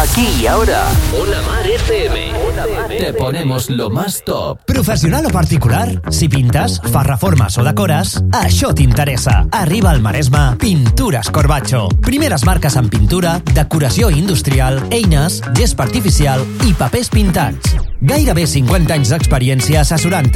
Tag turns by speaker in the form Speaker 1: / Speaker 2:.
Speaker 1: Aquí y ahora,
Speaker 2: Hola Mar FM. Te ponemos lo más top.
Speaker 3: Professional o particular? Si pintes, fas reformes o decores, això t'interessa. Arriba al Maresme Pintures Corbacho. Primeres marques en pintura, decoració industrial, eines, gespa artificial i papers pintats. Gairebé 50 anys d'experiència assessorant